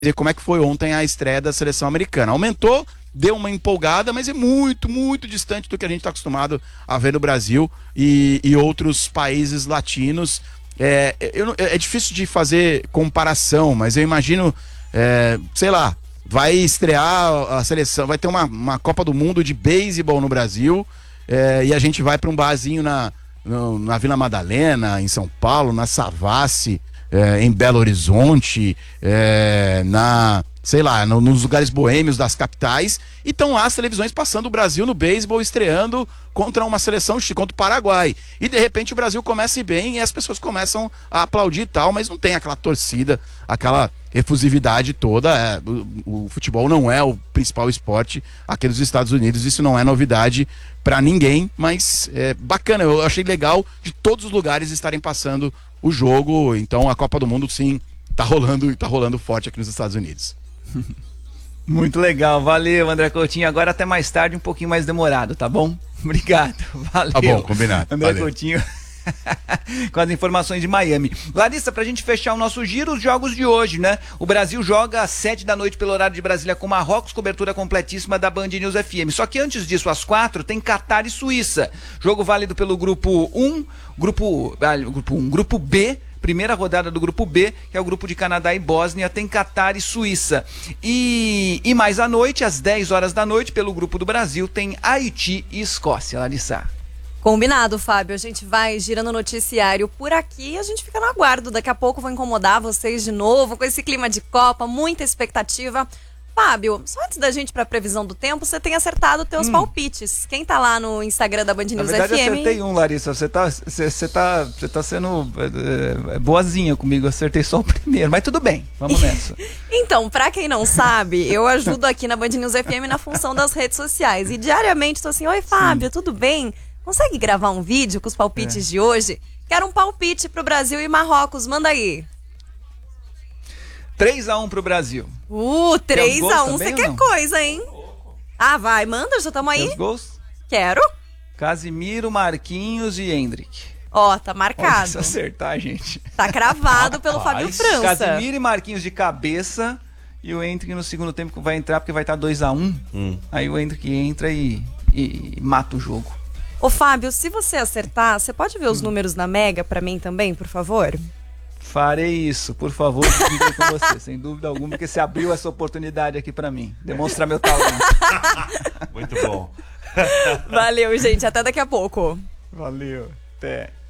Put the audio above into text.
dizer como é que foi ontem a estreia da seleção americana. Aumentou, deu uma empolgada, mas é muito, muito distante do que a gente está acostumado a ver no Brasil e outros países latinos. É difícil de fazer comparação, mas eu imagino, sei lá, vai estrear a seleção, vai ter uma Copa do Mundo de beisebol no Brasil, e a gente vai para um barzinho na Vila Madalena, em São Paulo, na Savassi, em Belo Horizonte, sei lá, nos lugares boêmios das capitais, e estão lá as televisões passando o Brasil no beisebol, estreando contra uma seleção, contra o Paraguai. E de repente o Brasil começa a ir bem e as pessoas começam a aplaudir e tal, mas não tem aquela torcida, aquela efusividade toda. O futebol não é o principal esporte aqui nos Estados Unidos, isso não é novidade para ninguém, mas é bacana, eu achei legal de todos os lugares estarem passando o jogo. Então a Copa do Mundo sim tá rolando forte aqui nos Estados Unidos. Muito legal, valeu André Coutinho, agora até mais tarde, um pouquinho mais demorado, tá bom? Obrigado, valeu. Tá bom, combinado. André valeu. Coutinho com as informações de Miami. Larissa, pra gente fechar o nosso giro, os jogos de hoje, né? O Brasil joga às 7 da noite pelo horário de Brasília com Marrocos, cobertura completíssima da Band News FM. Só que antes disso, às 4, tem Catar e Suíça. Jogo válido pelo grupo 1, grupo B, primeira rodada do grupo B, que é o grupo de Canadá e Bósnia, tem Catar e Suíça. E mais à noite, às 10 horas da noite, pelo grupo do Brasil, tem Haiti e Escócia, Larissa. Combinado, Fábio. A gente vai girando o noticiário por aqui e a gente fica no aguardo. Daqui a pouco vou incomodar vocês de novo com esse clima de Copa, muita expectativa. Fábio, só antes da gente para a previsão do tempo, você tem acertado teus palpites. Quem tá lá no Instagram da Band News FM... Na verdade, eu acertei um, Larissa. Você tá sendo boazinha comigo. Eu acertei só o primeiro, mas tudo bem. Vamos nessa. Então, pra quem não sabe, eu ajudo aqui na Band News FM na função das redes sociais. E diariamente tô assim, oi Fábio, tudo bem? Consegue gravar um vídeo com os palpites de hoje? Quero um palpite pro Brasil e Marrocos, manda aí. 3-1 pro Brasil. 3-1, você quer coisa, hein? Ah, vai, manda, já tamo aí. Tem os gols? Quero. Casimiro, Marquinhos e Endrick. Ó, tá marcado. Se acertar, gente. Tá cravado pelo Fábio França. Casimiro e Marquinhos de cabeça e o Endrick no segundo tempo vai entrar porque vai estar 2-1. Aí o Endrick entra e mata o jogo. Ô Fábio, se você acertar, você pode ver os números na Mega pra mim também, por favor? Farei isso, por favor, com você, sem dúvida alguma, porque você abriu essa oportunidade aqui pra mim, demonstrar meu talento. Muito bom. Valeu, gente, até daqui a pouco. Valeu, até.